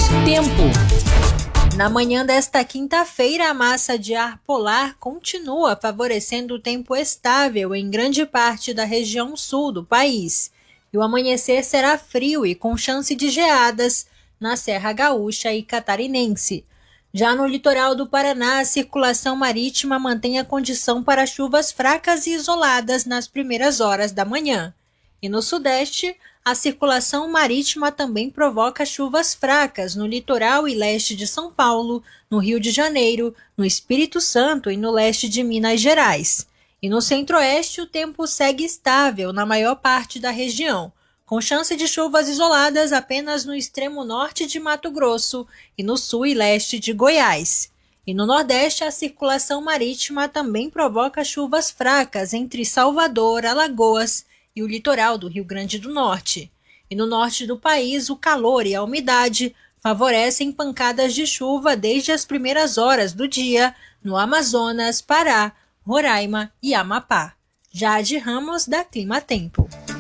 Tempo. Na manhã desta quinta-feira, a massa de ar polar continua favorecendo o tempo estável em grande parte da região sul do país. E o amanhecer será frio e com chance de geadas na Serra Gaúcha e Catarinense. Já no litoral do Paraná, a circulação marítima mantém a condição para chuvas fracas e isoladas nas primeiras horas da manhã. E no Sudeste, a circulação marítima também provoca chuvas fracas no litoral e leste de São Paulo, no Rio de Janeiro, no Espírito Santo e no leste de Minas Gerais. E no Centro-Oeste, o tempo segue estável na maior parte da região, com chance de chuvas isoladas apenas no extremo norte de Mato Grosso e no sul e leste de Goiás. E no Nordeste, a circulação marítima também provoca chuvas fracas entre Salvador, Alagoas e o litoral do Rio Grande do Norte. E no norte do país, o calor e a umidade favorecem pancadas de chuva desde as primeiras horas do dia no Amazonas, Pará, Roraima e Amapá. Jade Ramos, da Clima Tempo.